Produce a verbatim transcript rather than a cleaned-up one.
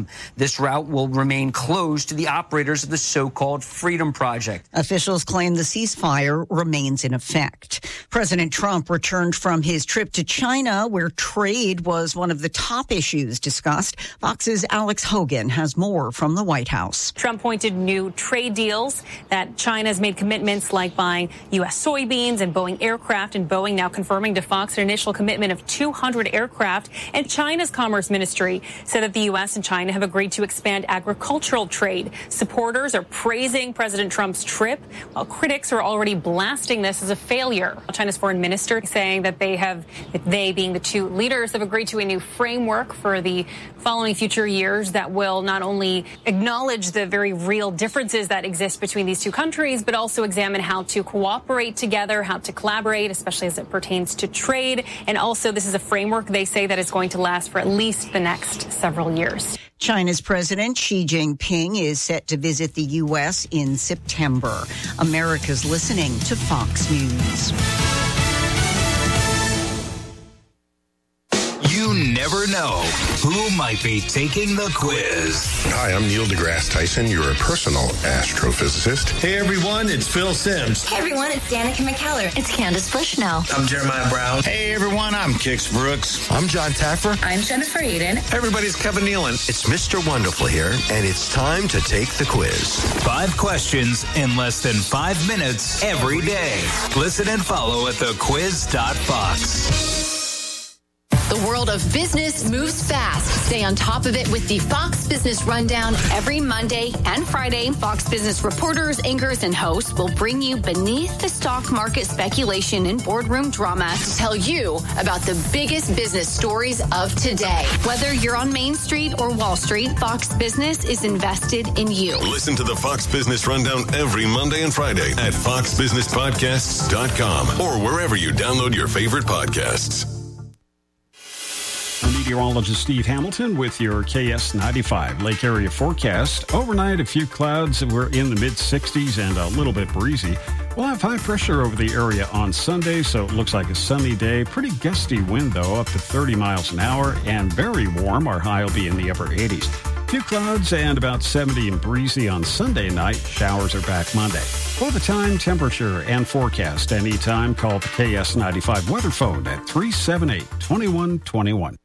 This route will remain closed to the operators of the so-called Freedom Project. Officials claim the ceasefire remains in effect. President Trump returned from his trip to China, where trade was one of the top issues discussed. Fox's Alex Hogan has more from the White House. Trump pointed new trade deals that China's made commitments like buying U S soybeans and Boeing aircraft, and Boeing now confirming to Fox an initial commitment of two hundred aircraft. And China's Commerce Ministry said that the U S and China have agreed to expand agricultural trade. Supporters are praising President Trump's trip, while critics are already blasting this as a failure. China's foreign minister saying that they have, that they being the two leaders, have agreed to a new framework for the following future years that will not only acknowledge the very real differences that exist between these two countries, but also examine how to cooperate together, how to collaborate, especially as it pertains to trade. And also, this is a framework they say that is going to last for at least the next several years. China's President Xi Jinping is set to visit the U S in September. America's listening to Fox News. You never know who might be taking the quiz. Hi, I'm Neil deGrasse Tyson, your personal astrophysicist. Hey, everyone, it's Phil Simms. Hey, everyone, it's Danica McKellar. It's Candace Bushnell. I'm Jeremiah Brown. Hey, everyone, I'm Kix Brooks. I'm John Taffer. I'm Jennifer Aiden. Everybody's Kevin Nealon. It's Mister Wonderful here, and it's time to take the quiz. Five questions in less than five minutes every day. Listen and follow at the quiz dot fox. The world of business moves fast. Stay on top of it with the Fox Business Rundown every Monday and Friday. Fox Business reporters, anchors, and hosts will bring you beneath the stock market speculation and boardroom drama to tell you about the biggest business stories of today. Whether you're on Main Street or Wall Street, Fox Business is invested in you. Listen to the Fox Business Rundown every Monday and Friday at fox business podcasts dot com or wherever you download your favorite podcasts. Meteorologist Steve Hamilton with your K S ninety-five Lake Area forecast. Overnight, a few clouds. We're in the mid sixties and a little bit breezy. We'll have high pressure over the area on Sunday, so it looks like a sunny day. Pretty gusty wind, though, up to thirty miles an hour, and very warm. Our high will be in the upper eighties. Few clouds and about seventy and breezy on Sunday night. Showers are back Monday. For the time, temperature, and forecast anytime, call the K S ninety-five weather phone at three seven eight, two one two one.